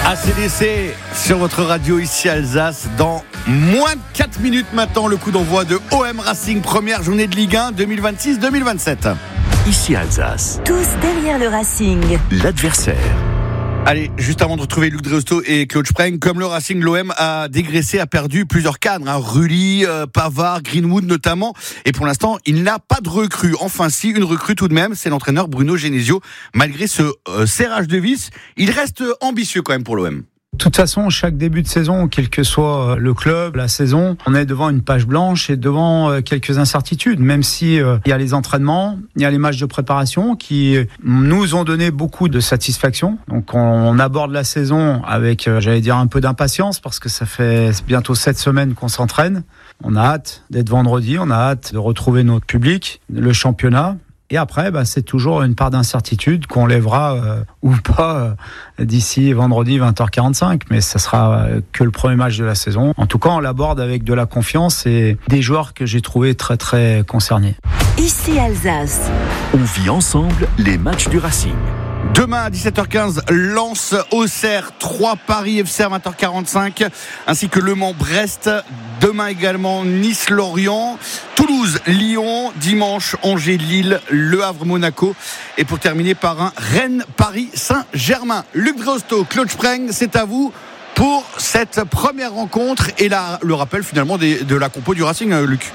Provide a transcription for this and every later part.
ACDC sur votre radio ici Alsace. Dans moins de 4 minutes maintenant, le coup d'envoi de OM Racing, première journée de Ligue 1 2026-2027. Ici Alsace. Tous derrière le Racing. L'adversaire. Allez, juste avant de retrouver Luc Dreosto et Claude Spreng, comme le Racing, l'OM a dégraissé, a perdu plusieurs cadres, Rully, Pavard, Greenwood notamment, et pour l'instant, il n'a pas de recrue. Enfin si, une recrue tout de même, c'est l'entraîneur Bruno Genesio. Malgré ce serrage de vis, il reste ambitieux quand même pour l'OM. De toute façon, chaque début de saison, quel que soit le club, la saison, on est devant une page blanche et devant quelques incertitudes. Même si il y a les entraînements, il y a les matchs de préparation qui nous ont donné beaucoup de satisfaction. Donc on aborde la saison avec, j'allais dire, un peu d'impatience parce que ça fait bientôt 7 semaines qu'on s'entraîne. On a hâte d'être vendredi, on a hâte de retrouver notre public, le championnat. Et après, c'est toujours une part d'incertitude qu'on lèvera ou pas d'ici vendredi 20h45. Mais ça sera que le premier match de la saison. En tout cas, on l'aborde avec de la confiance et des joueurs que j'ai trouvés très très concernés. Ici Alsace. On vit ensemble les matchs du Racing. Demain à 17h15, Lens, Auxerre, 3 Paris FC à 20h45, ainsi que Le Mans, Brest. Demain également Nice, Lorient, Toulouse, Lyon, dimanche Angers, Lille, Le Havre, Monaco, et pour terminer par un Rennes, Paris, Saint-Germain. Luc Dreosto, Claude Spreng, c'est à vous pour cette première rencontre et le rappel finalement de la compo du Racing, Luc.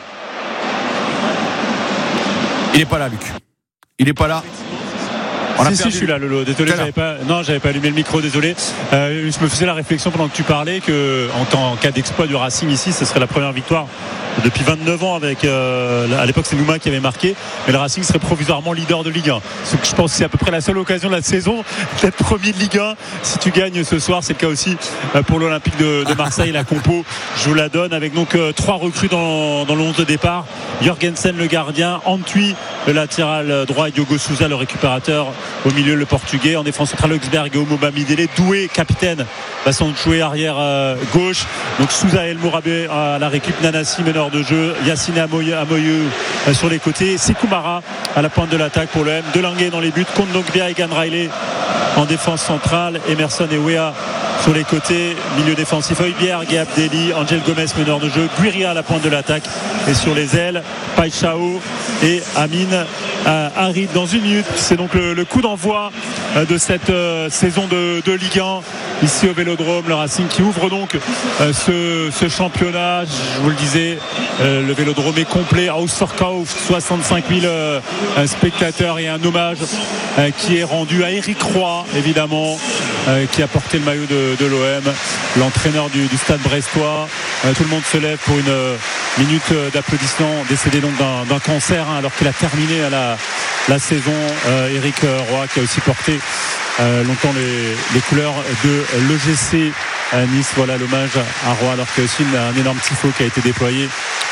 Il n'est pas là, Luc. Il n'est pas là. Si, je suis là, Lolo. Désolé, j'avais pas allumé le micro, désolé. Je me faisais la réflexion pendant que tu parlais que, en cas d'exploit du Racing ici, ce serait la première victoire depuis 29 ans avec, à l'époque, c'est Nouma qui avait marqué, mais le Racing serait provisoirement leader de Ligue 1. Je pense que c'est à peu près la seule occasion de la saison d'être premier de Ligue 1. Si tu gagnes ce soir, c'est le cas aussi pour l'Olympique de Marseille. La compo, je vous la donne avec donc 3 recrues dans le 11 de départ. Jorgensen, le gardien, Antwi, le latéral droit, et Diogo Sousa, le récupérateur. Au milieu, le portugais. En défense centrale, Augsberg et Omo Bamidele. Doué, capitaine, va s'en jouer arrière gauche. Donc Sousa El Mourabé à la récup. Nanasi, meneur de jeu. Yacine Amoyeu sur les côtés. Sekoumara à la pointe de l'attaque pour le M. Delanguet dans les buts. Kondogbia et Gan Riley en défense centrale. Emerson et Wea sur les côtés. Milieu défensif, Højbjerg et Abdelli. Angel Gomez, meneur de jeu. Guiria à la pointe de l'attaque. Et sur les ailes, Paixão et Amine Harid. Dans une minute, c'est donc le coup d'envoi de cette saison de Ligue 1 ici au Vélodrome. Le Racing qui ouvre donc ce championnat. Je vous le disais, le Vélodrome est complet. Ausverkauf, 65 000 spectateurs, et un hommage qui est rendu à Éric Roy, évidemment, qui a porté le maillot de l'OM, l'entraîneur du stade brestois. Tout le monde se lève pour une minute d'applaudissement, décédé donc d'un cancer, alors qu'il a terminé à la saison. Éric Roy qui a aussi porté longtemps les couleurs de l'EGC Nice. Voilà l'hommage à Roy, alors qu'il y a aussi un énorme tifo qui a été déployé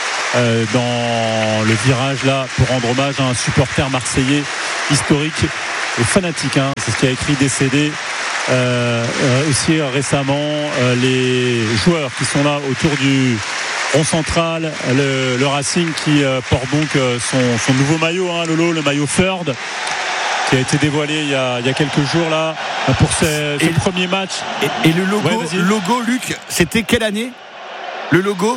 dans le virage là pour rendre hommage à un supporter marseillais historique et fanatique, c'est ce qui a écrit décédé. Aussi récemment, les joueurs qui sont là autour du rond central, le Racing qui porte donc son nouveau maillot, Lolo, le maillot Third, qui a été dévoilé il y a quelques jours là pour ce premier match. Et le logo, Luc, c'était quelle année le logo?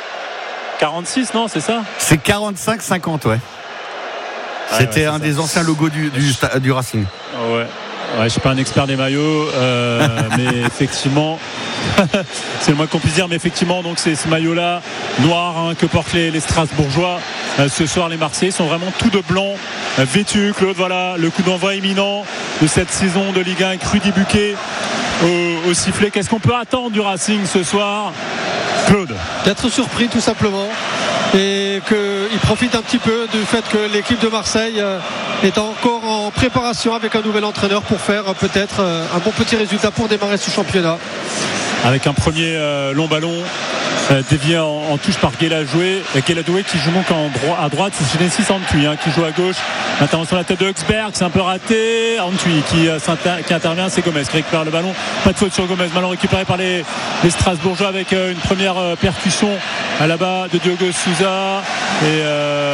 46, non, c'est ça? C'est 45-50, ouais. C'était un des anciens logos du Racing. Ouais. Ouais, je suis pas un expert des maillots, mais effectivement, c'est le moins qu'on puisse dire. Mais effectivement, donc c'est ce maillot-là noir que portent les Strasbourgeois. Ce soir, les Marseillais sont vraiment tout de blanc, vêtus. Claude, voilà le coup d'envoi imminent de cette saison de Ligue 1 avec Rudy Buquet au sifflet. Qu'est-ce qu'on peut attendre du Racing ce soir, Claude? D'être surpris, tout simplement, et qu'il profite un petit peu du fait que l'équipe de Marseille est encore en préparation avec un nouvel entraîneur pour faire peut-être un bon petit résultat pour démarrer ce championnat. Avec un premier long ballon dévié en touche par Guéladoué qui joue donc à droite. C'est Genesis Antwi qui joue à gauche. Intervention à la tête de Højbjerg, c'est un peu raté. Antwi qui intervient, c'est Gomez qui récupère le ballon. Pas de faute sur Gomez, ballon récupéré par les Strasbourgeois avec une première percussion là-bas de Diogo Sousa et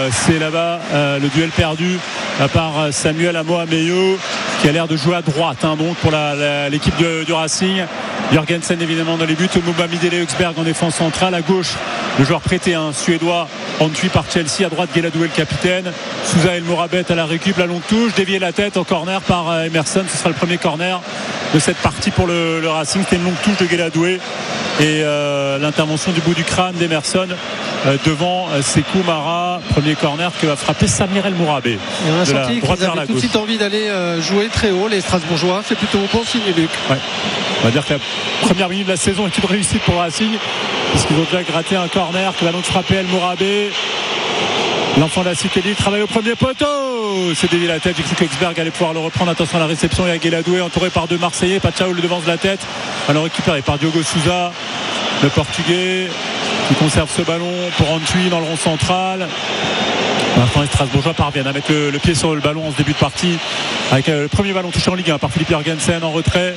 c'est là-bas le duel perdu par Samuel Amoameyo qui a l'air de jouer à droite donc pour l'équipe du Racing. Jørgensen évidemment dans les buts, Mobamidele Høgsberg en défense centrale, à gauche le joueur prêté suédois Antwi par Chelsea, à droite Guéladoué le capitaine, Sousa El Morabet à la récup, la longue touche, dévié la tête en corner par Emerson. Ce sera le premier corner de cette partie pour le Racing. C'était une longue touche de Guéladoué et l'intervention du bout du crâne d'Emerson devant Sekou Mara. Premier corner que va frapper Samir El Mourabé. On a senti qu'ils avaient tout de suite envie d'aller jouer très haut, les Strasbourgeois. C'est plutôt bon signe, Luc. Ouais. On va dire que la première minute de la saison est une réussite pour Racing, puisqu'ils ont déjà gratté un corner que va donc frapper El Mourabé. L'enfant de la Cité travaille au premier poteau. C'est dévié la tête. J'ai cru que Høgsberg allait pouvoir le reprendre. Attention à la réception. Il y a Guéladoué entouré par deux Marseillais. Pachao le devance de la tête. Alors récupéré par Diogo Sousa, le Portugais, qui conserve ce ballon pour Antwi dans le rond central. Maintenant, les Strasbourgeois parviennent à mettre le pied sur le ballon en ce début de partie, avec le premier ballon touché en Ligue 1 par Philippe Jørgensen en retrait.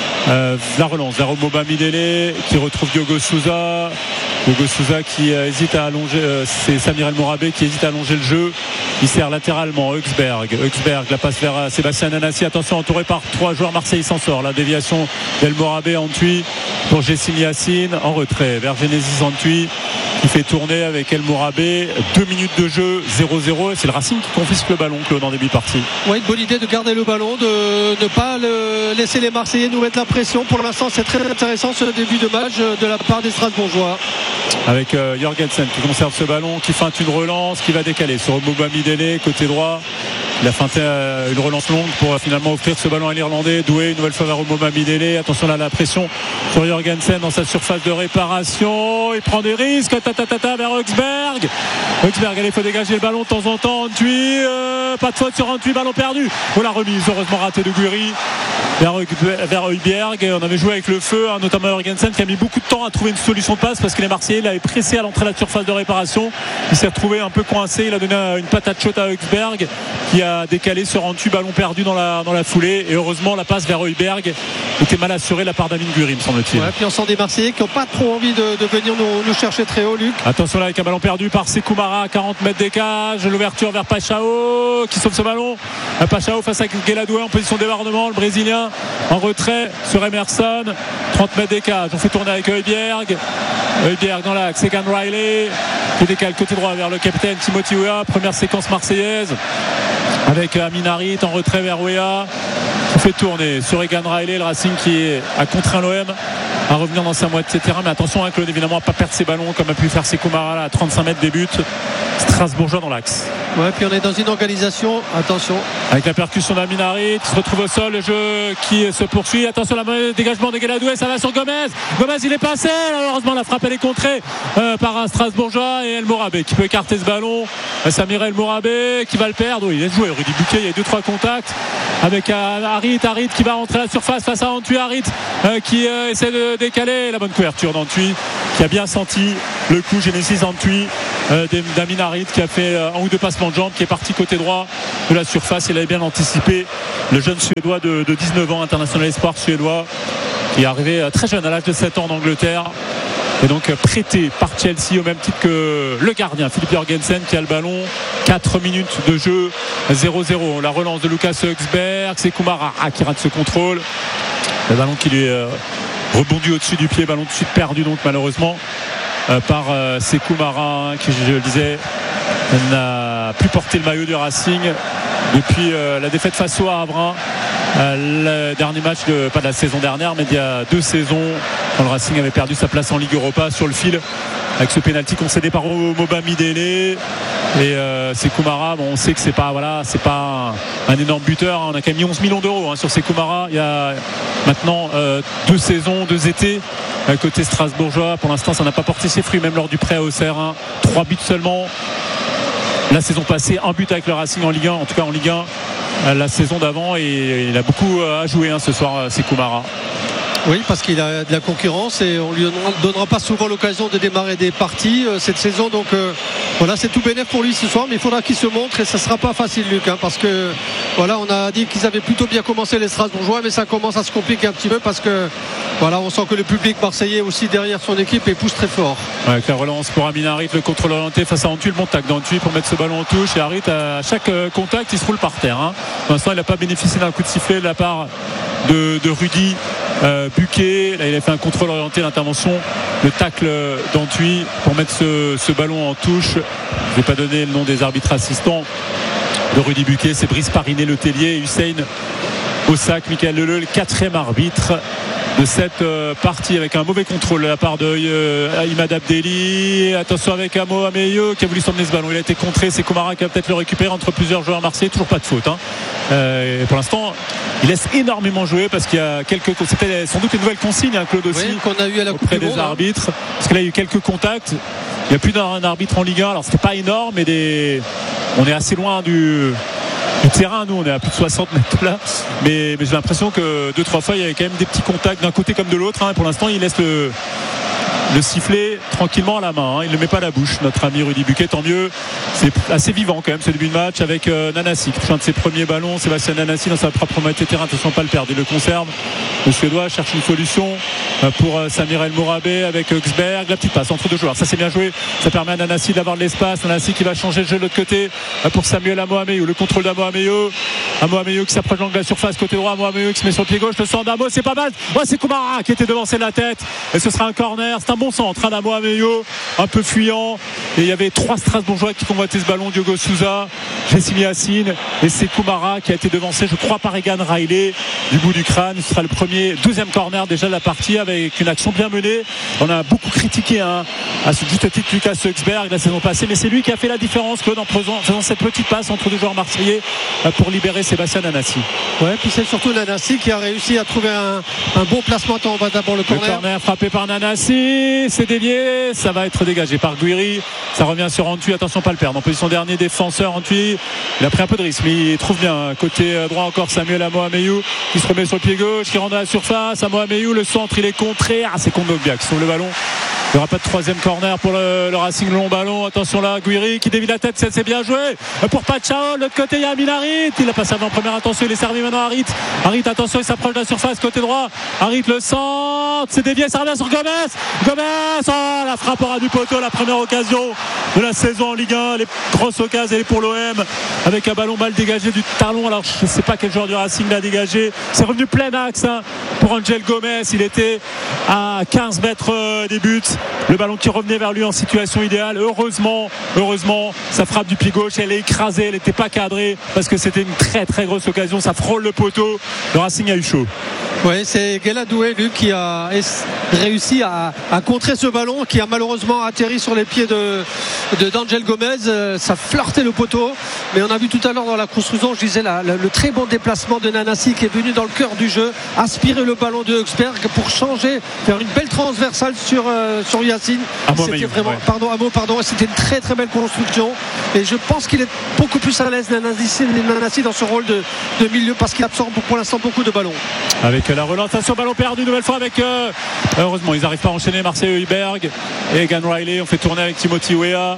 La relance vers Mobamidele qui retrouve Diogo Sousa qui hésite à allonger, c'est Samir El Mourabé qui hésite à allonger le jeu. Il sert latéralement Høgsberg, la passe vers Sébastien Nanassi. Attention, entouré par trois joueurs marseillais, s'en sort. La déviation d'El Mourabé Antwi pour Jessim Yacine en retrait vers Genesis Antwi qui fait tourner avec El Mourabé. 2 minutes de jeu, 0-0. C'est le Racing qui confisque le ballon, Claude, en début de partie. Oui, une bonne idée de garder le ballon, de ne pas laisser les Marseillais nous mettre la pression. Pour l'instant, c'est très intéressant ce début de match de la part des Strasbourgeois. Avec Jørgensen qui conserve ce ballon, qui feinte une relance, qui va décaler sur Mobamidele côté droit. Il a feinté une relance longue pour finalement offrir ce ballon à l'Irlandais. Doué une nouvelle fois vers Mobamidele. Attention là, la pression sur Jørgensen dans sa surface de réparation. Il prend des risques. Vers Høgsberg. Allez, il faut dégager le ballon de temps en temps. Antwi, pas de faute sur Antwi, ballon perdu. Oh, la remise heureusement ratée de Guiri vers Højbjerg. On avait joué avec le feu, notamment Jørgensen qui a mis beaucoup de temps à trouver une solution de passe parce que les Marseillais l'avaient pressé à l'entrée de la surface de réparation. Il s'est retrouvé un peu coincé. Il a donné une patate chaude à Høgsberg qui a décalé sur Antwi, ballon perdu dans la foulée. Et heureusement, la passe vers Højbjerg était mal assurée de la part d'Amine Guiri, me semble-t-il. Ouais, puis on sent des Marseillais qui n'ont pas trop envie de venir nous chercher très haut, Luc. Attention là avec un ballon perdu par Sekou Mara, 40 mètres d'écart, l'ouverture vers Pachao qui sauve ce ballon. Pachao face à Guéladoué en position de débordement, le Brésilien en retrait sur Emerson, 30 mètres d'écart. On fait tourner avec Højbjerg dans l'axe, Egan Riley qui décale côté droit vers le capitaine Timothy Weah. Première séquence marseillaise avec Amin Harit en retrait vers Weah qui fait tourner sur Egan Riley. Le Racing qui a contraint l'OM à revenir dans sa moitié de terrain, mais attention Claude évidemment à pas perdre ses ballons comme a pu faire Sekou Mara là, à 35 mètres des buts. Strasbourgeois dans l'axe. Ouais, puis on est dans une organisation, attention, avec la percussion d'Amin Harit qui se retrouve au sol, le jeu qui se poursuit. Attention le dégagement de Guéladoué, ça va sur Gomez, il est passé, heureusement la frappe elle est contrée par un Strasbourgeois et El Mourabé qui peut écarter ce ballon. Samir El Mourabé qui va le perdre. Oui, il est joué Rudy Buquet, il y a 2-3 contacts avec Harit qui va rentrer à la surface face à Antwi. Harit qui essaie de décaler, la bonne couverture d'Antwi qui a bien senti le coup. Genesis Antwi d'Amin Harit qui a fait un ou deux passements de jambes, qui est parti côté droit de la surface. Il avait bien anticipé, le jeune Suédois de 19 ans, international espoir suédois, qui est arrivé très jeune à l'âge de 7 ans d'Angleterre et donc prêté par Chelsea au même titre que le gardien Philippe Jørgensen qui a le ballon. 4 minutes de jeu, 0-0. La relance de Lucas Høgsberg, c'est Sekou Mara qui rate ce contrôle, le ballon qui lui rebondit au-dessus du pied, ballon tout de suite perdu donc malheureusement par Sekou Mara qui, je le disais, n'a plus porté le maillot du Racing depuis la défaite face au Havre, le dernier match pas de la saison dernière mais il y a 2 saisons quand le Racing avait perdu sa place en Ligue Europa sur le fil avec ce pénalty concédé par Mobamidele. Et Sekou Mara, on sait que c'est pas un énorme buteur, on a quand même mis 11 millions d'euros sur Sekou Mara. Il y a maintenant 2 saisons, 2 étés côté strasbourgeois. Pour l'instant ça n'a pas porté ses fruits, même lors du prêt à Auxerre, 3 buts seulement la saison passée, 1 but avec le Racing en Ligue 1, en tout cas en Ligue 1 la saison d'avant, et il a beaucoup à jouer ce soir Sekou Mara. Oui, parce qu'il a de la concurrence et on lui donnera pas souvent l'occasion de démarrer des parties cette saison, donc Voilà, c'est tout bénéf pour lui ce soir, mais il faudra qu'il se montre et ça sera pas facile, Luc, parce que voilà, on a dit qu'ils avaient plutôt bien commencé les Strasbourgeois, mais ça commence à se compliquer un petit peu parce que voilà, on sent que le public marseillais aussi derrière son équipe et pousse très fort. Avec la relance pour Amin Harit, le contrôle orienté face à Antwi, le bon tac d'Antwi pour mettre ce ballon en touche, et Harit à chaque contact il se roule par terre. Pour l'instant il n'a pas bénéficié d'un coup de sifflet de la part de Rudy Buquet. Là il a fait un contrôle orienté, l'intervention, le tacle d'Antwi pour mettre ce ballon en touche. Je ne vais pas donner le nom des arbitres assistants de Rudy Buquet, c'est Brice Parinet Letellier et Hussein Ossak, Michael Leleu, le 4e arbitre de cette partie, avec un mauvais contrôle de la part de Imad Abdelli. Attention avec Amo Ameyo qui a voulu s'emmener ce ballon, il a été contré, c'est Komara qui va peut-être le récupérer entre plusieurs joueurs marseillais, toujours pas de faute. Et pour l'instant il laisse énormément jouer parce qu'il y a c'était sans doute une nouvelle consigne, Claude, aussi, qu'on a eu à la auprès des arbitres, parce que là il y a eu quelques contacts, il n'y a plus d'un arbitre en Ligue 1, alors c'était pas énorme, mais on est assez loin du terrain, nous on est à plus de 60 mètres là, mais j'ai l'impression que 2-3 fois il y avait quand même des petits contacts d'un côté comme de l'autre. Pour l'instant il laisse le sifflet tranquillement à la main, il ne le met pas à la bouche, notre ami Rudy Buquet, tant mieux. C'est assez vivant quand même ce début de match avec Nanasi qui touche un de ses premiers ballons. Sébastien Nanasi dans sa propre moitié terrain, attention pas le perdre, il le conserve. Le Suédois cherche une solution pour Samir El Mourabé avec Augsberg, la petite passe entre deux joueurs, ça c'est bien joué, ça permet à Nanasi d'avoir de l'espace. Nanasi qui va changer le jeu de l'autre côté pour Samuel Amo Ameyo, le contrôle d'Amo Ameyo, qui s'approche de la surface côté droit, Amo Ameyo qui se met sur le pied gauche, le centre d'Amo, c'est pas mal, c'est Komara qui était devancé de la tête et ce sera un corner. C'est un bon centre d'Amo Ameyo, un peu fuyant, et il y avait 3 Strasbourgeois qui convoitaient ce ballon, Diogo Souza, Jessimi Yacine, et c'est Komara qui a été devancé, je crois, par Egan Riley du bout du crâne. Ce sera le deuxième corner déjà de la partie, avec une action bien menée. On a beaucoup critiqué à ce juste titre Lucas Augsberg la saison passée, mais c'est lui qui a fait la différence, Claude, en faisant cette petite passe entre deux joueurs marseillais pour libérer Sébastien Nanasi. Ouais, puis c'est surtout Nanasi qui a réussi à trouver un bon placement. On va d'abord le corner. Le corner frappé par Nanasi, c'est dévié, ça va être dégagé par Guiri, ça revient sur Antwi, attention pas le perdre en position dernier défenseur. Antwi, il a pris un peu de risque mais il trouve bien côté droit encore Samuel Amo Ameyo qui se remet sur le pied gauche, qui rentre à la surface. Amo Ameyo, le centre il est contré, c'est Kondogbia qui sauve le ballon. Il n'y aura pas de 3e corner pour le Racing, le long ballon. Attention là, Guiri qui dévie la tête, c'est bien joué pour Pachao. De l'autre côté il y a Amin Harit, il a pas servi en première, attention, il est servi maintenant Harit, attention, il s'approche de la surface côté droit. Harit, le centre, c'est dévié, ça revient sur Gomez, la frappe aura du poteau, la première occasion de la saison en Ligue 1. Les grosses occasions, elle est pour l'OM avec un ballon mal dégagé du talon. Alors je ne sais pas quel joueur du Racing l'a dégagé, c'est revenu plein axe pour Angel Gomez, il était à 15 mètres des buts. Le ballon qui revenait vers lui en situation idéale. Heureusement, sa frappe du pied gauche, elle est écrasée, elle n'était pas cadrée parce que c'était une très très grosse occasion. Ça frôle le poteau. Le Racing a eu chaud. Oui, c'est Guéladoué, Luc, qui a réussi à contrer ce ballon qui a malheureusement atterri sur les pieds d'Angel Gomez. Ça flirtait le poteau, mais on a vu tout à l'heure dans la construction, je disais le très bon déplacement de Nanasi qui est venu dans le cœur du jeu, aspirer le ballon de Augsberg pour changer, faire une belle transversale sur Yacine. C'était vraiment, pardon, c'était une très très belle construction et je pense qu'il est beaucoup plus à l'aise Nanasi dans ce rôle de milieu parce qu'il absorbe pour l'instant beaucoup de ballons. Avec la relançation, ballon perdu une nouvelle fois avec heureusement ils n'arrivent pas à enchaîner Marseille Heuberg et Egan Riley. On fait tourner avec Timothy Weah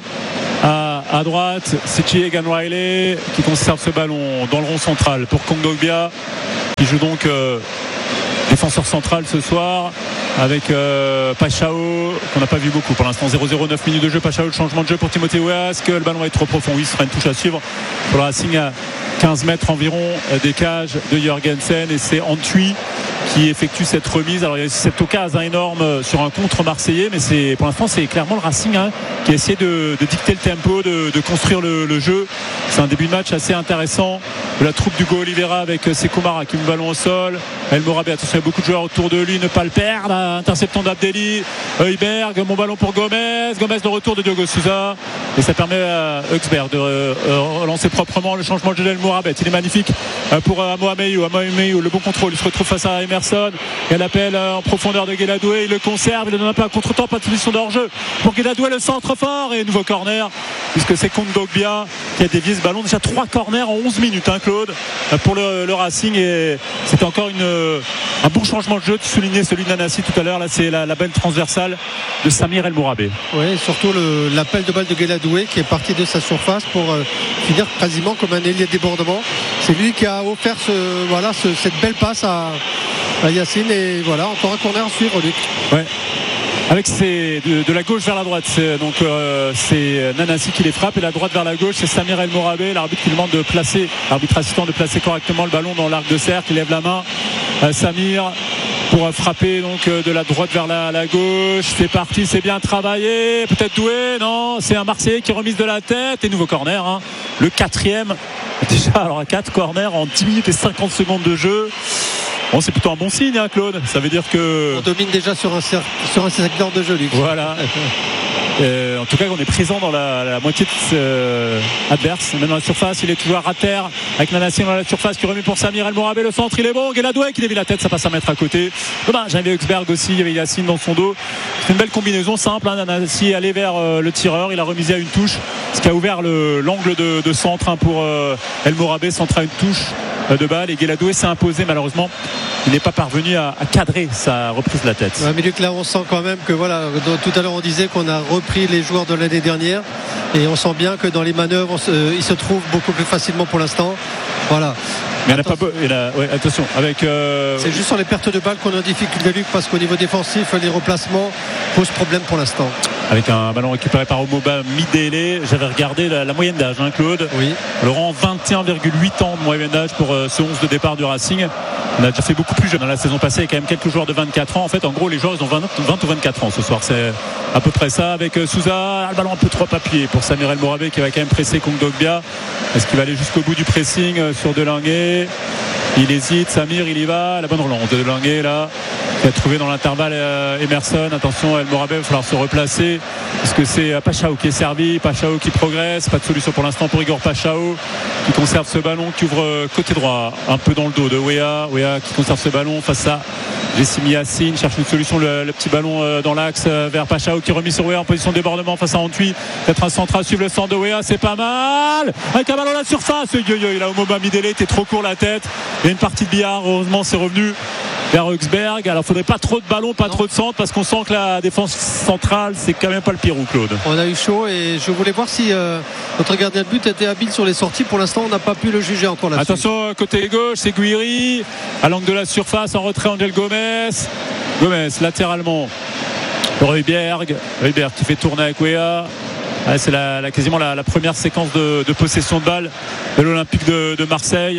à droite, Sichi Egan Riley qui conserve ce ballon dans le rond central pour Kondogbia qui joue donc défenseur central ce soir avec Pachao qu'on n'a pas vu beaucoup pour l'instant. 0-0, 9 minutes de jeu. Pachao, le changement de jeu pour Timothy Weah. Est-ce que le ballon est trop profond? Oui, ce sera une touche à suivre pour le Racing à 15 mètres environ des cages de Jørgensen, et c'est Antwi qui effectue cette remise. Alors il y a cette occasion énorme sur un contre marseillais, mais pour l'instant c'est clairement le Racing qui a essayé de dicter le tempo, de construire le jeu. C'est un début de match assez intéressant de la troupe d'Hugo Oliveira avec Sekoumara qui met le ballon au sol. El Mourabé, attention, il y a beaucoup de joueurs autour de lui, ne pas le perdre. Interceptant d'Abdelli, Heuberg, mon ballon pour Gomez, le retour de Diogo Souza, et ça permet à Augsberg de relancer proprement le changement de jeu d'El Mourabé. Il est magnifique pour Amo Ameyo, le bon contrôle, il se retrouve face à Emer Emerson. Il y a l'appel en profondeur de Guéladoué, il le conserve, il ne donne un peu un contre-temps, pas de solution d'hors-jeu pour Guéladoué, le centre fort et nouveau corner puisque c'est Kondogbia qui a dévié ce ballon. Déjà 3 corners en 11 minutes, hein, Claude, pour le Racing, et c'était encore un bon changement de jeu. Tu soulignais celui de Nanassi tout à l'heure, là c'est la belle transversale de Samir El Mourabé. Oui, surtout l'appel de balle de Guéladoué qui est parti de sa surface pour finir quasiment comme un ailier de débordement. C'est lui qui a offert cette belle passe à Yacine, et voilà, encore un corner à suivre, Luc. Ouais. Avec de la gauche vers la droite, c'est Nanassi qui les frappe, et la droite vers la gauche c'est Samir El Mourabé, l'arbitre qui demande de placer, l'arbitre assistant de placer correctement le ballon dans l'arc de cercle. Il lève la main, Samir, pour frapper donc de la droite vers la gauche. C'est parti, c'est bien travaillé, peut-être Doué, non, c'est un Marseillais qui remise de la tête, et nouveau corner, hein, le 4e déjà. Alors à 4 corners en 10 minutes et 50 secondes de jeu. Bon, c'est plutôt un bon signe, hein, Claude. Ça veut dire que on domine déjà sur un secteur de jeu, Luc. Voilà. En tout cas, on est présent dans la moitié adverse. Même dans la surface, il est toujours à terre avec Nanassi dans la surface qui remet pour Samir El Mourabé. Le centre, il est bon. Guéladoué qui dévie la tête, ça passe à mettre à côté. Dommage, j'avais Huxberg aussi, il y avait Yacine dans son dos. C'est une belle combinaison simple, hein. Nanassi est allé vers le tireur, il a remisé à une touche, ce qui a ouvert l'angle de centre, hein, pour El Mourabé. Centre à une touche de balle, et Guéladoué s'est imposé. Malheureusement, il n'est pas parvenu à cadrer sa reprise de la tête. Ouais, mais Luc, là on sent quand même que voilà, tout à l'heure on disait qu'on a repris les joueurs de l'année dernière, et on sent bien que dans les manœuvres ils se trouvent beaucoup plus facilement pour l'instant. Voilà. Mais attention avec c'est juste sur les pertes de balles qu'on a en difficulté, Luc, parce qu'au niveau défensif les replacements posent problème pour l'instant. Avec un ballon récupéré par Omoba Midélé, j'avais regardé la moyenne d'âge, hein, Claude. Oui. Laurent, 21,8 ans de moyenne d'âge pour ce 11 de départ du Racing. On a déjà fait beaucoup plus jeune. La saison passée, il y a quand même quelques joueurs de 24 ans. En fait, en gros, les joueurs, ils ont 20 ou 24 ans ce soir. C'est à peu près ça. Avec Souza, le ballon un peu trop appuyé pour Samir El Mourabé qui va quand même presser Kondogbia. Est-ce qu'il va aller jusqu'au bout du pressing sur Delanguet? Il hésite, Samir, il y va. La bonne relance de Delanguet, là, qui a trouvé dans l'intervalle Emerson. Attention, El Mourabé, il va falloir se replacer, parce que c'est Pachao qui est servi, Pachao qui progresse. Pas de solution pour l'instant pour Igor Pachao, qui conserve ce ballon, qui ouvre côté droit, un peu dans le dos de Wea qui conserve ce ballon face à Jessimi Yacine, cherche une solution, le petit ballon dans l'axe vers Pachao, qui est remis sur Wea en position de débordement face à Antwi. Peut-être un centre à suivre, le centre de Wea, c'est pas mal, avec un ballon à la surface. Là, Omoba Midélé était trop court la tête. Il y a une partie de billard, heureusement c'est revenu vers Huxberg. Alors il faudrait pas trop de ballons, pas trop de centres, parce qu'on sent que la défense centrale c'est quand même pas le Pirou, Claude. On a eu chaud, et je voulais voir si notre gardien de but était habile sur les sorties. Pour l'instant on n'a pas pu le juger encore là-dessus. Attention, côté gauche, c'est Guiri à l'angle de la surface, en retrait Angel Gomez latéralement pour Heuberg qui fait tourner avec Wea. C'est quasiment la première séquence de possession de balle de l'Olympique de Marseille,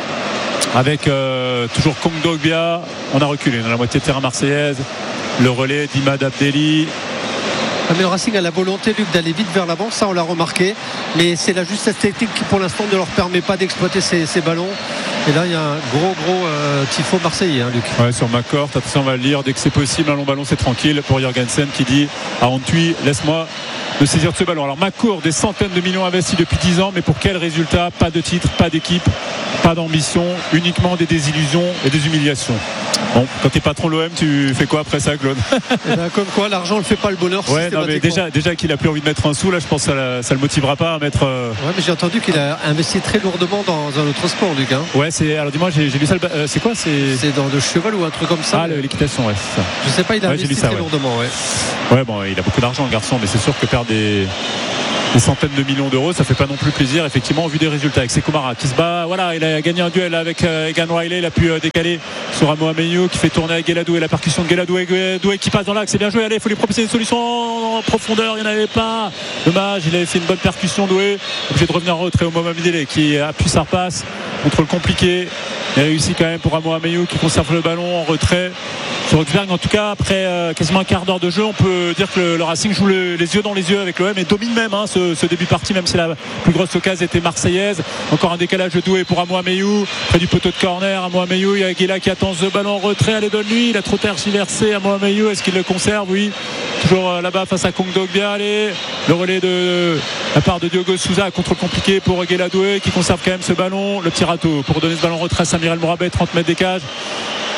avec toujours Kondogbia. On a reculé dans la moitié de terrain marseillaise. Le relais d'Imad Abdelli. Mais le Racing a la volonté, Luc, d'aller vite vers l'avant, ça on l'a remarqué, mais c'est la justesse technique qui pour l'instant ne leur permet pas d'exploiter ces ballons. Et là il y a un gros tifo marseillais, hein, Luc. Ouais, sur Macor, attention, on va le lire dès que c'est possible. Un long ballon, c'est tranquille pour Jorgensen, qui dit à Antwi, laisse-moi de saisir de ce ballon. Alors Macour, des centaines de millions investis depuis 10 ans, mais pour quel résultat? Pas de titre, pas d'équipe, pas d'ambition, uniquement des désillusions et des humiliations. Bon, quand t'es patron de l'OM, tu fais quoi après ça, Claude? Comme quoi, l'argent ne fait pas le bonheur. Ouais, non, mais déjà qu'il a plus envie de mettre un sou, là je pense que ça le motivera pas à mettre. Ouais, mais j'ai entendu qu'il a investi très lourdement dans un autre sport, Luc, hein. Ouais, alors dis-moi, j'ai vu ça. C'est quoi? C'est dans le cheval ou un truc comme ça. Ah, l'équitation, ouais, c'est ça. Je sais pas, il a investi très lourdement, ouais. Ouais, bon, il a beaucoup d'argent, le garçon, mais c'est sûr que perdre des centaines de millions d'euros, ça fait pas non plus plaisir, effectivement, au vu des résultats. Avec Sekoumara qui se bat, voilà, il a gagné un duel avec Egan Riley, il a pu décaler sur Amo Ameyu, qui fait tourner avec Guéladoué, la percussion de Guéladoué qui passe dans l'axe, c'est bien joué. Allez, il faut lui proposer une solution en profondeur, il n'y en avait pas, dommage, il avait fait une bonne percussion, Doué obligé de revenir en retrait au moment Midélé qui appuie sa repasse, contrôle compliqué, il a réussi quand même pour Amo Ameyu qui conserve le ballon en retrait sur Huxberg. En tout cas, après quasiment un quart d'heure de jeu, on peut dire que le Racing joue les yeux dans les yeux avec l'OM et domine même, hein, ce début parti, même si la plus grosse occasion était marseillaise. Encore un décalage de Doué pour Amo Ameyu près du poteau de corner. Amo Ameyu, il y a Guéla qui attend ce ballon en retrait, allez, donne-lui, il a trop tergiversé. Amo Ameyu, est-ce qu'il le conserve? Oui, toujours là-bas face à Kondogbia. Allez, le relais de la part de Diogo Souza, contrôle compliqué pour Guéladoué qui conserve quand même ce ballon. Le petit râteau pour donner ce ballon en retrait à Samir El Mourabé, 30 mètres des cages.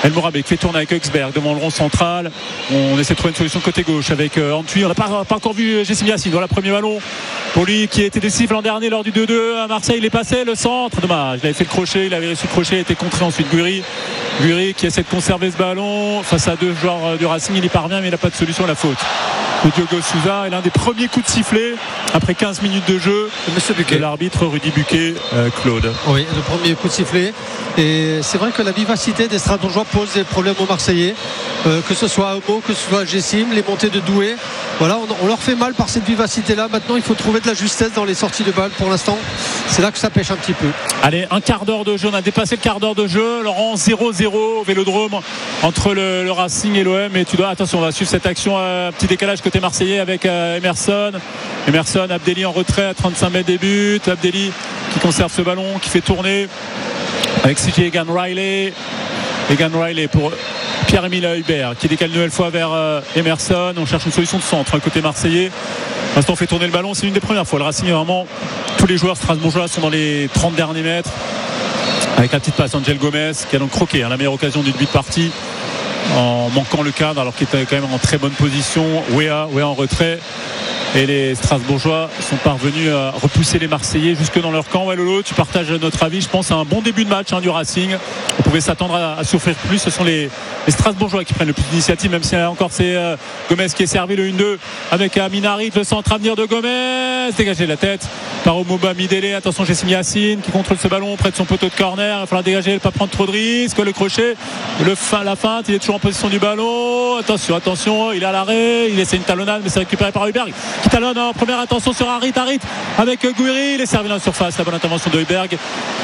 El Mourabé qui fait tourner avec Huxberg devant le rond central. On essaie de trouver une solution côté gauche avec Antwi. On n'a pas encore vu Jessim Yacine. Voilà le premier ballon pour lui qui a été décisif l'an dernier lors du 2-2 à Marseille. Il est passé le centre. Dommage. Il avait fait le crochet. Il avait réussi le crochet. Il a été contré ensuite. Guri qui essaie de conserver ce ballon face à deux joueurs du Racing. Il y parvient mais il n'a pas de solution à la faute de Diogo Souza. Et l'un des premiers coups de sifflet après 15 minutes de jeu de l'arbitre Rudy Buquet, Claude. Oui, le premier coup de sifflet. Et c'est vrai que la vivacité des Strasbourgeois pose des problèmes aux Marseillais, que ce soit Homo, que ce soit Jessim, les montées de Doué. Voilà, on leur fait mal par cette vivacité-là. Maintenant, il faut trouver de la justesse dans les sorties de balles. Pour l'instant, c'est là que ça pêche un petit peu. Allez, un quart d'heure de jeu. On a dépassé le quart d'heure de jeu. Laurent, 0-0 au Vélodrome entre le Racing et l'OM. Et tu dois, attention, on va suivre cette action. Petit décalage côté marseillais avec Emerson, Abdelli en retrait à 35 mètres des buts. Abdelli qui conserve ce ballon, qui fait tourner avec CJ Egan Riley pour Pierre-Emile Hubert qui décale une nouvelle fois vers Emerson. On cherche une solution de centre côté marseillais. Pour l'instant on fait tourner le ballon, c'est une des premières fois. Le Racing vraiment, tous les joueurs strasbourgeois sont dans les 30 derniers mètres avec la petite passe Angel Gomez qui a donc croqué la meilleure occasion d'une but partie en manquant le cadre alors qu'il était quand même en très bonne position. Wea en retrait. Et les Strasbourgeois sont parvenus à repousser les Marseillais jusque dans leur camp. Ouais, Lolo, tu partages notre avis. Je pense à un bon début de match du Racing. On pouvait s'attendre à souffrir plus. Ce sont les Strasbourgeois qui prennent le plus d'initiative, même si encore c'est Gomez qui est servi le 1-2 avec Aminarit, le centre à venir de Gomez. Dégager la tête par Omoba Midele. Attention, Jessim Yacine qui contrôle ce ballon près de son poteau de corner. Il va falloir dégager, ne pas prendre trop de risques. Le crochet, la feinte, il est toujours en position du ballon. Attention, il est à l'arrêt. Il essaie une talonnade, mais c'est récupéré par Hubert qui talonne en première intention sur Harit avec Gouiri. Il est servi dans la surface. La bonne intervention de Hubert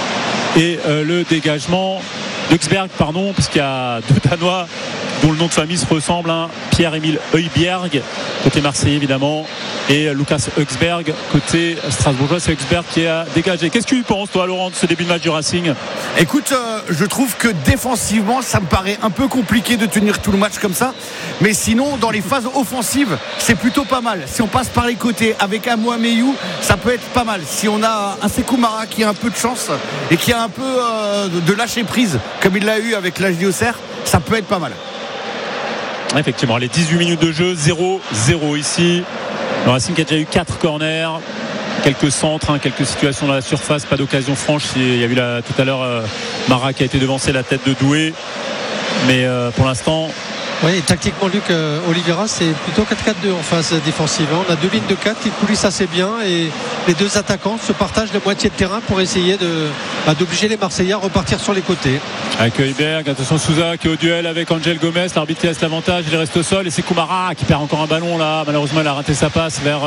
et le dégagement d'Huxberg, puisqu'il y a deux Danois dont le nom de famille se ressemble, Pierre-Emile Heuberg côté Marseillais évidemment et Lucas Huxberg côté Strasbourgeois. C'est Huxberg qui a dégagé. Qu'est-ce que tu penses toi Laurent de ce début de match du Racing? Écoute, je trouve que défensivement ça me paraît un peu compliqué de tenir tout le match comme ça, mais sinon dans les phases offensives c'est plutôt pas mal. Si on passe par les côtés avec Amo Ameyou, ça peut être pas mal. Si on a un Sekou Mara qui a un peu de chance et qui a un peu de lâcher prise comme il l'a eu avec l'HD Auxerre, ça peut être pas mal. Effectivement, les 18 minutes de jeu, 0-0 ici. Le Racing qui a déjà eu 4 corners, quelques centres, quelques situations dans la surface, pas d'occasion franche. Il y a eu tout à l'heure Mara qui a été devancé, la tête de Doué, mais pour l'instant. Oui, tactiquement, Luc, Oliveira, c'est plutôt 4-4-2 en phase défensive. On a deux lignes de 4 qui coulissent assez bien et les deux attaquants se partagent la moitié de terrain pour essayer d'obliger les Marseillais à repartir sur les côtés. Avec Heuberg, attention Souza qui est au duel avec Angel Gomez, l'arbitre qui laisse l'avantage, il reste au sol et c'est Koumara qui perd encore un ballon là. Malheureusement, il a raté sa passe vers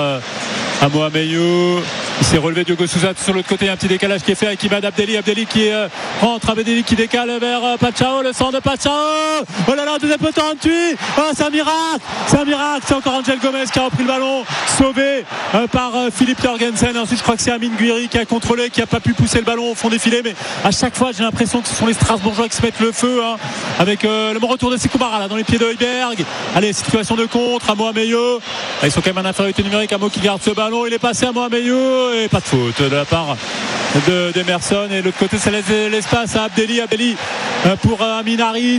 Amo Ameyou. Il s'est relevé Diogo Souza sur l'autre côté, un petit décalage qui est fait avec Imad Abdelli qui rentre, Abdelli qui décale vers Pachao, le centre de Pachao. Oh là là, deuxième poteau en dessus. C'est un miracle, c'est encore Angel Gomez qui a repris le ballon, sauvé par Philippe Jorgensen. Ensuite je crois que c'est Amine Gouiri qui a contrôlé, qui a pas pu pousser le ballon au fond des filets, mais à chaque fois j'ai l'impression que ce sont les Strasbourgeois qui se mettent le feu avec le bon retour de Sekou Mara là dans les pieds de Heuberg. Allez, situation de contre, Amo Ameyou. Ils sont quand même en infériorité numérique. Amo qui garde ce ballon, il est passé à Amo Ameyou et pas de faute de la part d'Emerson. Et de l'autre côté ça laisse l'espace à Abdelli pour Amin Harit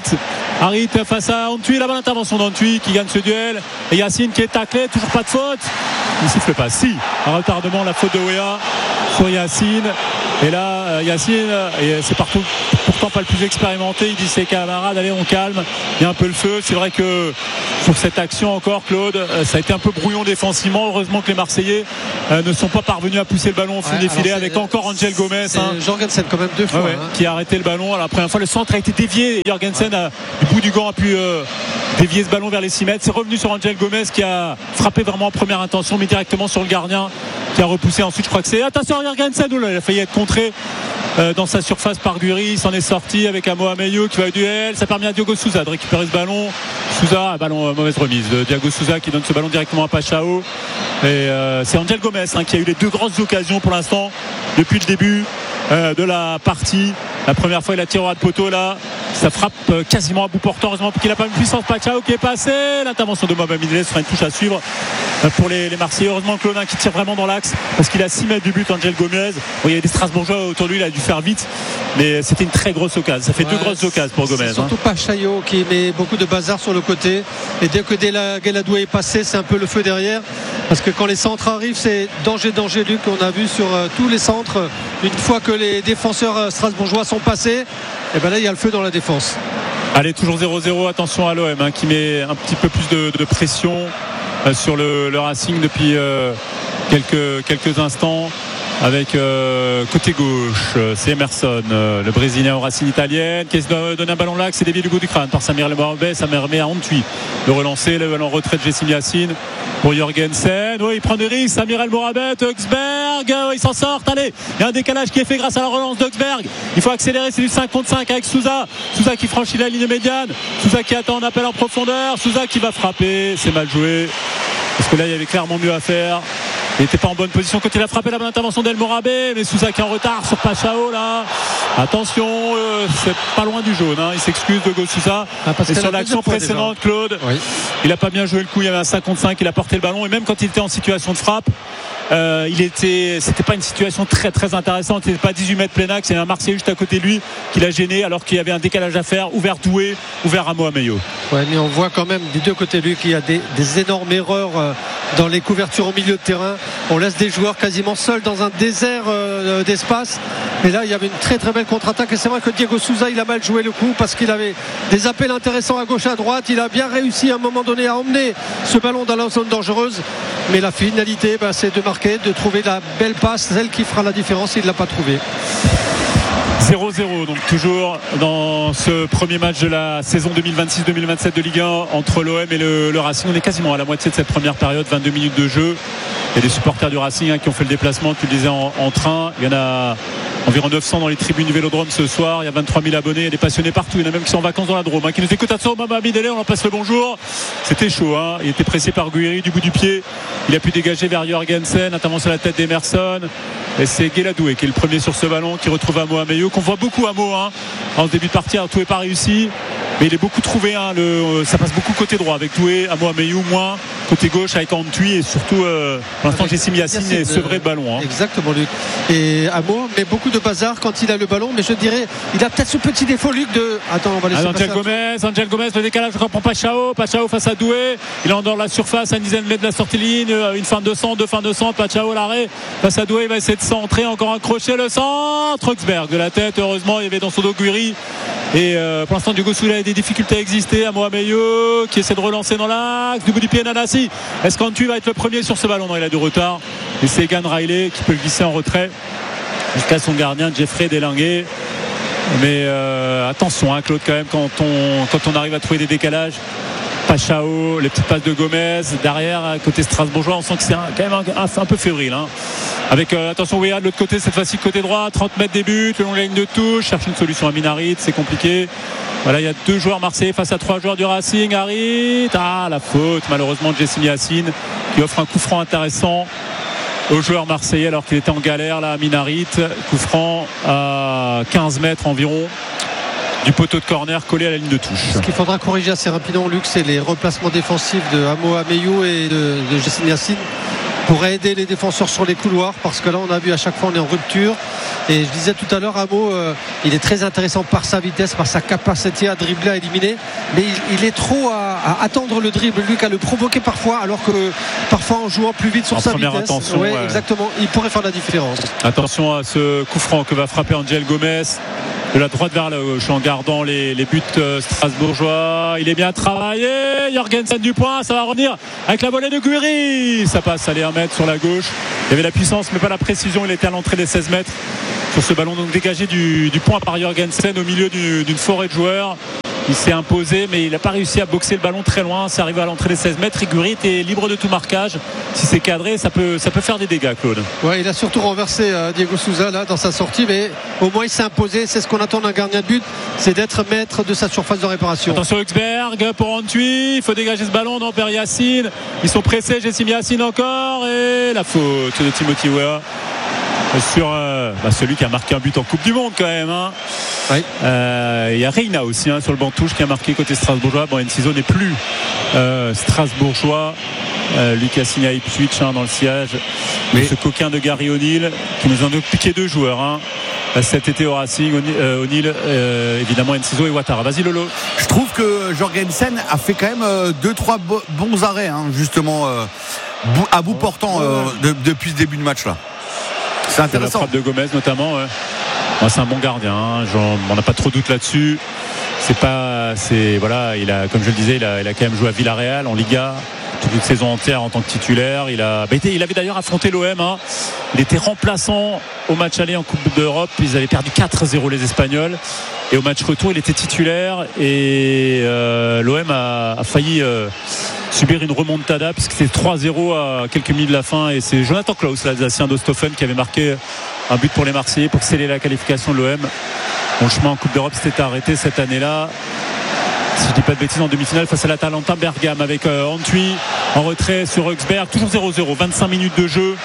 face à Antwi. La bonne intervention d'Antwi qui gagne ce duel et Yacine qui est taclé, toujours pas de faute. Il ne siffle pas, si un retardement, la faute de Wea sur Yacine. Et là Yacine, et c'est pourtant pas le plus expérimenté, il dit ses camarades allez on calme, il y a un peu le feu. C'est vrai que sur cette action encore Claude, ça a été un peu brouillon défensivement. Heureusement que les Marseillais ne sont pas parvenus à pousser le ballon au fond des filets avec encore Angel Gomez Jorgensen quand même deux fois qui a arrêté le ballon. Alors, la première fois le centre a été dévié, Jorgensen du bout du gant a pu dévier ce ballon vers les 6 mètres. C'est revenu sur Angel Gomez qui a frappé vraiment en première intention mais directement sur le gardien qui a repoussé. Ensuite je crois que c'est attention Jorgensen, il a failli être contré dans sa surface par Guri. Il s'en est sorti avec Amo Ameyou qui va au duel. Ça permet à Diogo Souza de récupérer ce ballon. Souza, mauvaise remise de Diogo Souza qui donne ce ballon directement à Pachao. Et c'est Angel Gomez qui a eu les deux grosses occasions pour l'instant depuis le début de la partie. La première fois il a tiré au ras de poteau là, ça frappe quasiment à bout portant, heureusement qu'il n'a pas une puissance. Pachao qui est passé, l'intervention de Mohamed Midele sera une touche à suivre pour les Marseillais. Heureusement Claudin qui tire vraiment dans l'axe parce qu'il a 6 mètres du but. Angel Gomez, il y avait des Strasbourgeois autour de lui, il a dû faire vite, mais c'était une très grosse occasion. Ça fait 2 grosses occasions pour Gomez. C'est surtout Pachao qui met beaucoup de bazar sur le côté, et dès que Guéladoué est passé, c'est un peu le feu derrière, parce que quand les centres arrivent, c'est danger Luc. On a vu sur tous les centres, une fois que les défenseurs strasbourgeois sont passés, et ben là il y a le feu dans la défense. Allez, toujours 0-0, attention à l'OM qui met un petit peu plus de pression sur le Racing depuis quelques instants. Avec côté gauche, c'est Emerson, le Brésilien au Racing italien, qui donne un ballon là, c'est dévié du bout du crâne par Samir El Mourabet. Ça permet à Antwi de relancer le ballon en retrait de Jessim Yacine pour Jorgensen. Oui, il prend des risques. Samir El Mourabet, Augsberg, ils s'en sortent. Allez, il y a un décalage qui est fait grâce à la relance d'Augsberg. Il faut accélérer, c'est du 5 contre 5 avec Souza qui franchit la ligne médiane, Souza qui attend un appel en profondeur, Souza qui va frapper. C'est mal joué parce que là il y avait clairement mieux à faire. Il n'était pas en bonne position quand il a frappé la bonne intervention d'El Mourabet, mais Souza qui est en retard sur Pachao là. Attention, c'est pas loin du jaune, il s'excuse de Go Souza. Et sur l'action précédente, Claude, oui, il n'a pas bien joué le coup, il y avait un 5 contre 5, il a porté le ballon, et même quand il était en situation de frappe, c'était pas une situation très très intéressante. Il n'était pas à 18 mètres plein axe, il y a un Marseillais juste à côté de lui qui l'a gêné alors qu'il y avait un décalage à faire, ouvert Doué, ouvert Amo Ameyo. Ouais, mais on voit quand même des deux côtés de lui qu'il y a des énormes erreurs dans les couvertures au milieu de terrain. On laisse des joueurs quasiment seuls dans un désert d'espace, et là il y avait une très très belle contre-attaque, et c'est vrai que Diego Souza il a mal joué le coup parce qu'il avait des appels intéressants à gauche à droite. Il a bien réussi à un moment donné à emmener ce ballon dans la zone dangereuse, mais la finalité c'est de marquer, de trouver la belle passe, celle qui fera la différence. Il ne l'a pas trouvée. 0-0 donc toujours dans ce premier match de la saison 2026-2027 de Ligue 1 entre l'OM et le Racing. On est quasiment à la moitié de cette première période, 22 minutes de jeu. Il y a des supporters du Racing qui ont fait le déplacement, tu le disais, en train. Il y en a environ 900 dans les tribunes du Vélodrome ce soir. Il y a 23 000 abonnés, il y a des passionnés partout. Il y en a même qui sont en vacances dans la Drôme, qui nous écoutent. Attention, Mohamed Midele, on en passe le bonjour. C'était chaud, il était pressé par Guiri du bout du pied. Il a pu dégager vers Jorgensen, intervention à la tête d'Emerson. Et c'est Guéladoué qui est le premier sur ce ballon, qui retrouve Amo Ameyo, qu'on voit beaucoup Amo en ce début de partie. Tout n'est pas réussi, mais il est beaucoup trouvé. Ça passe beaucoup côté droit avec Doué, Amo Ameyo moins côté gauche avec Antwi, et surtout pour l'instant Jessim Yacine est sevré de ballon. Exactement, Luc. Et Amo met beaucoup de bazar quand il a le ballon, mais je dirais il a peut-être ce petit défaut, Luc, de on va laisser Angel Gomez, le décalage reprend Pachao face à Doué, il est en dehors de la surface à une dizaine de mètres de la sortie de ligne, une fin de centre, deux fins de centre, Pachao l'arrêt face à Doué, il va essayer de centrer, encore un crochet, le centre, Augsberg de la tête, heureusement il y avait dans son dos Guiri, et pour l'instant Diogo Souza a des difficultés à exister. Amo Ameyo qui essaie de relancer dans l'axe, du bout du pied Nanasi. Est-ce qu'Antwi va être le premier sur ce ballon? Non, il a du retard, et c'est Egan Riley qui peut le glisser en retrait jusqu'à son gardien Jeffrey Delanguet. Mais attention Claude, quand même, quand on arrive à trouver des décalages. Pachao, les petites passes de Gomez derrière, côté strasbourgeois, on sent que c'est quand même un peu fébrile, avec attention Wea de l'autre côté, cette fois-ci côté droit, 30 mètres des buts, le long de la ligne de touche, cherche une solution à Minarit, c'est compliqué. Voilà, il y a 2 joueurs marseillais face à 3 joueurs du Racing. Harit, la faute malheureusement de Jessim Yacine qui offre un coup franc intéressant aux joueurs marseillais alors qu'il était en galère là à Minarit. Coup franc à 15 mètres environ du poteau de corner collé à la ligne de touche. Ce qu'il faudra corriger assez rapidement, Luc, c'est les replacements défensifs de Amo Ameyo et de Jessim Yacine pour aider les défenseurs sur les couloirs, parce que là on a vu à chaque fois on est en rupture, et je disais tout à l'heure, Amo il est très intéressant par sa vitesse, par sa capacité à dribbler, à éliminer, mais il est trop à attendre le dribble, Luc, à le provoquer parfois, alors que parfois en jouant plus vite sur sa vitesse, exactement, il pourrait faire la différence. Attention à ce coup franc que va frapper Angel Gomez de la droite vers la gauche en gardant les buts strasbourgeois. Il est bien travaillé, Jorgensen du point, ça va revenir avec la volée de Guiri, ça passe, allez, 1 mètre sur la gauche. Il y avait la puissance mais pas la précision, il était à l'entrée des 16 mètres sur ce ballon donc dégagé du point par Jorgensen au milieu d'une forêt de joueurs. Il s'est imposé, mais il n'a pas réussi à boxer le ballon très loin. C'est arrivé à l'entrée des 16 mètres. Guiri est libre de tout marquage. Si c'est cadré, ça peut faire des dégâts, Claude. Ouais, il a surtout renversé Diego Souza là dans sa sortie, mais au moins il s'est imposé. C'est ce qu'on attend d'un gardien de but, c'est d'être maître de sa surface de réparation. Attention Augsberg pour Antwi. Il faut dégager ce ballon dans Per Yacine. Ils sont pressés. Jessim Yacine encore, et la faute de Timothy Weah. sur celui qui a marqué un but en Coupe du Monde quand même. Hein. Oui. Il y a Reina aussi sur le banc de touche qui a marqué côté strasbourgeois. Bon, Enciso n'est plus strasbourgeois. Lui qui a signé à Ipswich dans le sillage. Mais ce coquin de Gary O'Neill qui nous en a piqué 2 joueurs. Cet été au Racing, O'Neill, évidemment Enciso et Ouattara. Vas-y Lolo. Je trouve que Jorgensen a fait quand même 2-3 bons arrêts, justement à bout portant depuis ce début de match là. C'est intéressant. La frappe de Gomez notamment. C'est un bon gardien. On n'a pas trop de doute là-dessus. Il a, comme je le disais, il a quand même joué à Villarreal en Liga. Toute une saison entière en tant que titulaire. Il avait d'ailleurs affronté l'OM. Il était remplaçant au match aller en Coupe d'Europe. Ils avaient perdu 4-0 les Espagnols. Et au match retour, il était titulaire. Et l'OM a failli subir une remontada puisque c'était 3-0 à quelques minutes de la fin. Et c'est Jonathan Klaus, l'Alsacien d'Osthofen, qui avait marqué un but pour les Marseillais pour sceller la qualification de l'OM. Le chemin en Coupe d'Europe s'était arrêté cette année-là. Si je dis pas de bêtises, en demi-finale face à l'Atalanta Bergame avec Antwi en retrait sur Augsberg, toujours 0-0, 25 minutes de jeu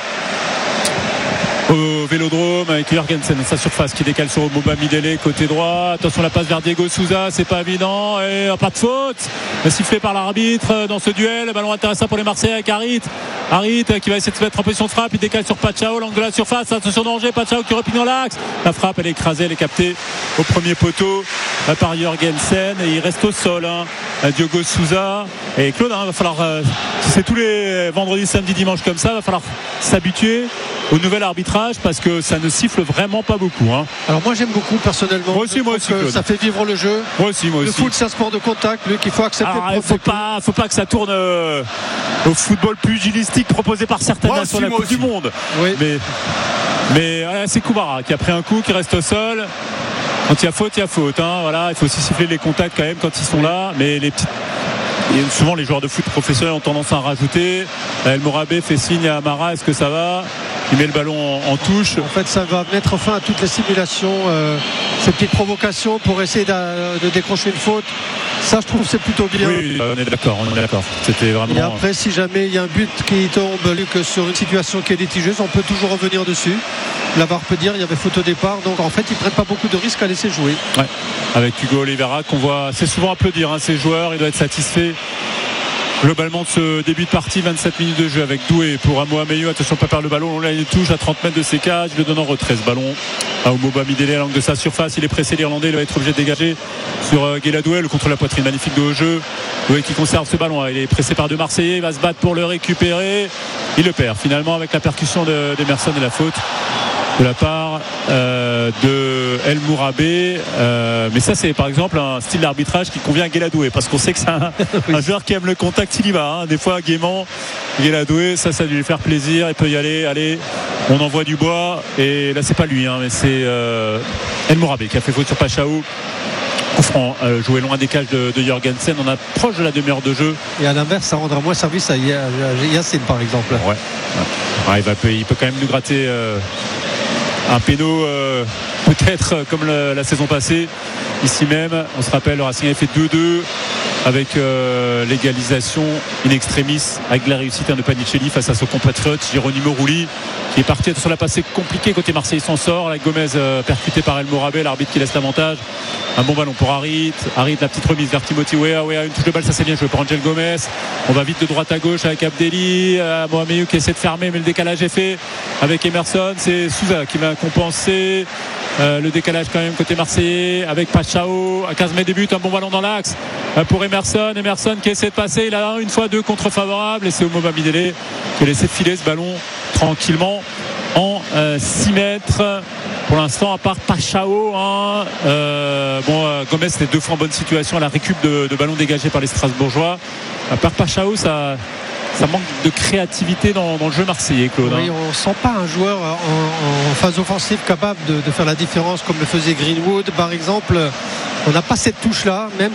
au Vélodrome avec Jorgensen dans sa surface qui décale sur Moba Midele côté droit. Attention, la passe vers Diego Souza, c'est pas évident et pas de faute sifflé par l'arbitre dans ce duel. Ballon intéressant pour les Marseillais avec Harit qui va essayer de se mettre en position de frappe. Il décale sur Pachao, l'angle de la surface, attention danger, Pachao qui replie dans l'axe, la frappe elle est écrasée, elle est captée au premier poteau par Jorgensen et il reste au sol Diogo Souza. Et Claude, va falloir si c'est tous les vendredis, samedi, dimanche comme ça, va falloir s'habituer au nouvel arbitrage parce que ça ne siffle vraiment pas beaucoup. Alors moi j'aime beaucoup personnellement. Moi aussi Claude. Ça fait vivre le jeu. Moi aussi. Le foot c'est un sport de contact, lui qu'il faut accepter. Alors, il faut pas que ça tourne au football pugilistique proposé par certaines nations de la Coupe du Monde. Oui. Mais c'est Koubara qui a pris un coup, qui reste au sol. Quand il y a faute, il y a faute. Voilà, il faut aussi siffler les contacts quand même quand ils sont là. Mais les petites. Et souvent les joueurs de foot professionnels ont tendance à en rajouter. El Morabé fait signe à Amara, est-ce que ça va? Il met le ballon en touche. En fait ça va mettre fin à toutes les simulations, ces petites provocations pour essayer de décrocher une faute. Ça je trouve c'est plutôt bien. Oui, on est d'accord. C'était vraiment. Et après si jamais il y a un but qui tombe que sur une situation qui est litigieuse, on peut toujours revenir dessus. La VAR peut dire il y avait faute au départ, donc en fait ils prennent pas beaucoup de risques à laisser jouer. Ouais. Avec Hugo Oliveira qu'on voit assez souvent applaudir ces joueurs, il doit être satisfait globalement de ce début de partie. 27 minutes de jeu avec Doué pour Amo Ameyo, attention pas perdre le ballon, là il touche à 30 mètres de ses cages, il le donne en retrait ce ballon à Moba Midele à l'angle de sa surface, il est pressé l'Irlandais, il va être obligé de dégager sur Guéladoué, le contre la poitrine magnifique de haut jeu. Doué qui conserve ce ballon, il est pressé par 2 Marseillais, il va se battre pour le récupérer, il le perd finalement avec la percussion d'Emerson et la faute de la part de El Mourabé, mais ça c'est par exemple un style d'arbitrage qui convient à Guéladoué parce qu'on sait que c'est un joueur qui aime le contact, il y va des fois gaiement. Guéladoué, ça va lui faire plaisir, il peut y aller, allez, on envoie du bois et là c'est pas lui mais c'est El Mourabé qui a fait faute sur Pachao. Coup franc, joué loin des cages de Jorgensen, on approche de la demi-heure de jeu et à l'inverse ça rendra moins service à Yacine par exemple. Il peut quand même nous gratter un péno peut-être comme la saison passée ici même. On se rappelle, le Racing avait fait 2-2 avec l'égalisation in extremis avec la réussite de Panicelli face à son compatriote Geronimo Rulli qui est parti sur la passée compliquée côté Marseille, s'en sort avec Gomez percuté par El Morabé, l'arbitre qui laisse l'avantage. Un bon ballon pour Harit, la petite remise vers Timothy Weah, une touche de balle, ça c'est bien joué pour Angel Gomez. On va vite de droite à gauche avec Abdelli, Mohamed qui essaie de fermer mais le décalage est fait avec Emerson, c'est Souza qui va compenser le décalage quand même côté marseillais avec Pachao à 15 mètres des buts, un bon ballon dans l'axe pour Emerson qui essaie de passer, il a une fois 2 contre favorables et c'est Moba Midele qui a laissé filer ce ballon tranquillement en 6 mètres pour l'instant, à part Pachao Gomez c'était 2 fois en bonne situation à la récup de ballon dégagé par les Strasbourgeois. À part Pachao, ça manque de créativité dans le jeu marseillais, Claude. Oui, on ne sent pas un joueur en phase offensive capable de faire la différence comme le faisait Greenwood par exemple. On n'a pas cette touche là, même